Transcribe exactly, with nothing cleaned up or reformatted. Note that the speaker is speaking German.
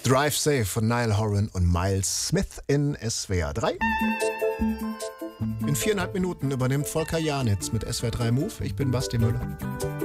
Drive Safe von Niall Horan und Miles Smith in S W R drei. In viereinhalb Minuten übernimmt Volker Janitz mit S W R drei Move. Ich bin Basti Müller.